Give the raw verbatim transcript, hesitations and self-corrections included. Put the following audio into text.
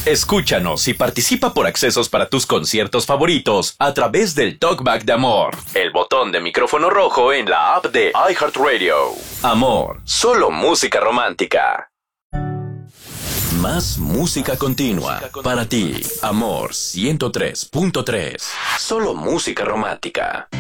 Escúchanos y participa por accesos para tus conciertos favoritos a través del Talkback de Amor, el botón de micrófono rojo en la app de iHeartRadio. Amor, solo música romántica. Más música continua para ti. Amor ciento tres punto tres. Solo música romántica.